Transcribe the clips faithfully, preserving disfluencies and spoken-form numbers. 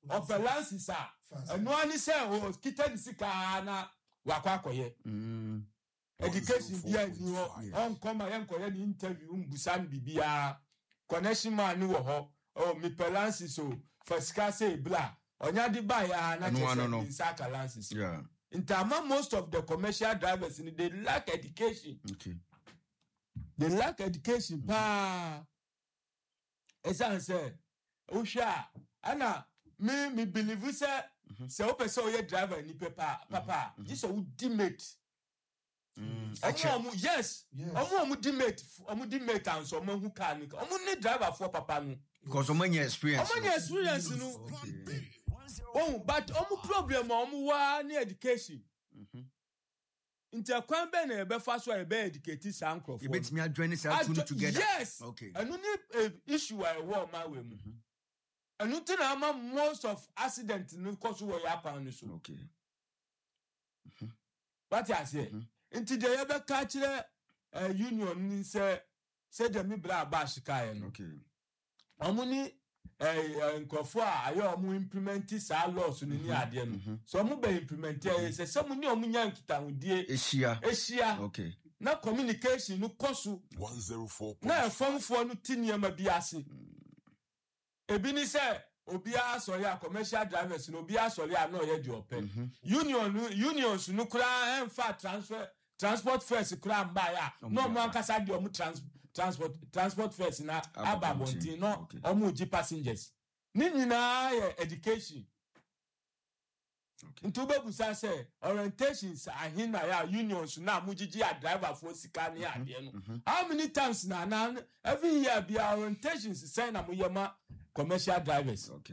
of a lancisa and no one is saying kitten sika na wakwa koye education bia ni on come and koye ni interview mbusan bibia connection man ni wo ho oh me pelansi so first class say bla onya di ba ya na chese insaka lances yeah in terms most of the commercial drivers they lack education okay they lack education pa esan say Usha, Anna, me, me believe we say, say, open so your driver ni papa, papa, this a dimate. Yes, omo dimate, omo dimate and so omo who can, omo need driver for papa no. Because omo nye experience. Omo nye experience no. Oh, but omo problem omo wa ni education. Inter kwan be na be fa so e be educate sankrofo. You bet me join this out together. Yes. Okay. And only issue I war my way. And nothing ama most of accident no cause wo ya pan so. Okay. Mm-hmm. What I say? Into the ebe ka kire uh, union ni say say dem me bra ba shika no. Okay. Omo ni eh nkofo a ayo omo implement sa laws ni ni ade no. So omo be implement e say some ni omo nya nkitahudie ehia. Ehia. Okay. Na communication no koso one oh four. Na efomfo no tiniema bi ase. Ebi ni say obia sorry a commercial drivers no obia sorry a no ye di open union unions no kura enfa transfer transport fares kura mba ya no mo ankasa di omu transport transport fares na ababonti no omu ji passengers ni nyina ye education nto bebu sa say orientations ahina ya unions na mujiji a driver for sika ni ade no how many times na na every year be orientations say na moyema commercial drivers. Okay.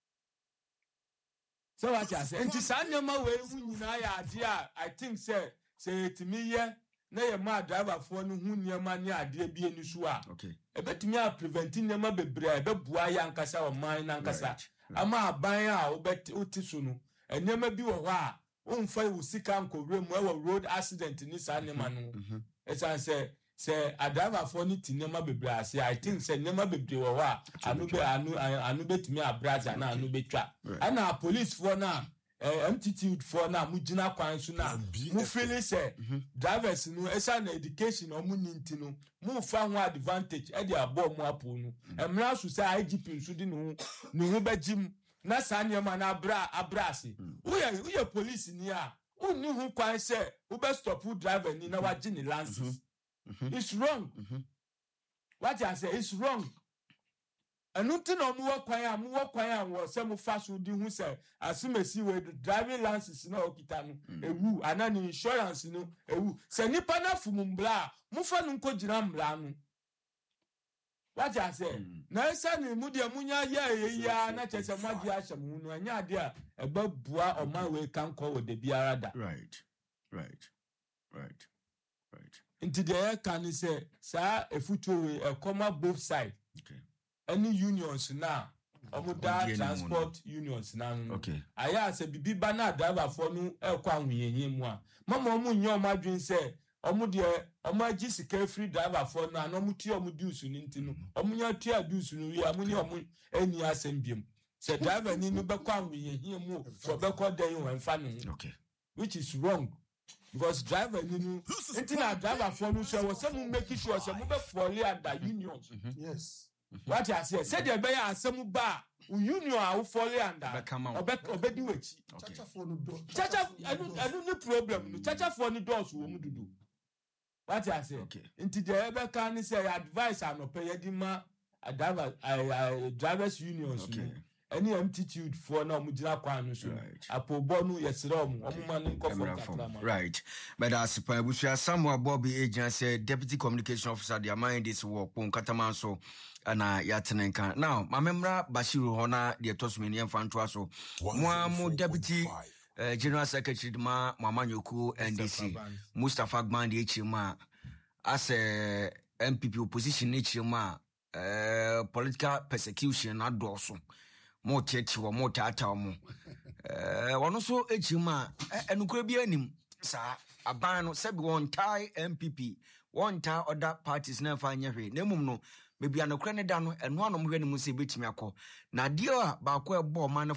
So what I say, and to send them away when idea, I think say say to me yeah, na your ma driver for no who near money idea be any sure. Okay. A bet me are preventing them a be brave, a boy ankasa or mine ankasa. Ama buy out bet utisunu, and never be a wa. On fire will see uncle room where road accident in this animal. As I say. Say a driver for ni tinema bebre say I think say nema bebre wo wa anu be anu anu betimi abraza na anu betwa ana police for na attitude for na mugina kwan so na mu feel say drivers no esa na education o mu ninti no mu fa ho advantage e dey abo mu apo no emra so say I G P so di no no ho bagim na sa nema na abra abrase uye uye police ni a uni ho kwan say wo be stop driver ni na waji ni license. Mm-hmm. It's wrong. Mm-hmm. What I say is wrong. And nothing on more choir, more choir was some fast who do who say, as soon as you were driving license, no, Kitano, a woo, and an insurance, you know, a woo. Say Nipana Fumumbla, Mufanunko Jiram. What I say, now, son, Mudia Munya, yeah, yeah, not as a Magia Moon, and ya dear, above Bois or my way can call with the Biarada. Right, right, right, right. Into the air can say, sir, a future a comma both sides. Okay. Any unions now, Omuda transport unions now. Okay. I say, Bibi Bana driver for no El Kwan Yin one. Mamma Munyo Madrin say, Omudia, Omaji secure free driver for now, no muti omudus in Intino, Omunya tia dus no we are Munio any assembium. Say driver ni no Bakwan Yin more for Bako day and fanning. Okay. Which is wrong. Because driver, you know, until driver for no show, someone making sure some move for under unions. Yes. What I say, said the bear some bar, union are fall under, come on, or back or bed witch. Chacha for no door. Chacha, I don't, I don't need problem. Chacha for the doors who want to do. What I say, okay. Into the ever can say advice and no pay dima a driver, a drivers unions. Okay. Any attitude for no mujina kwanu so apo bonu yesrom omuma nkofo katrama right but as per bushia Samuel Bobby agent said deputy communication officer the mind this work pon kataman so ana yatenenka now mamemra Bashiru hona the tosmeni emfanto so mo deputy uh, general secretary ma Mamanyoku N D C Mustafa Gbandi echima as a M P P opposition echima uh, political persecution adoso mo tete wo mo tata mo eh wono so ejima enukura bi anim sa aban no se bi won tie M P P won tie other parties na fa anya hwe na mum no bebi anokura ne da no eno anom hwe ne mu se betimi akọ na de a ba ko ebo ma no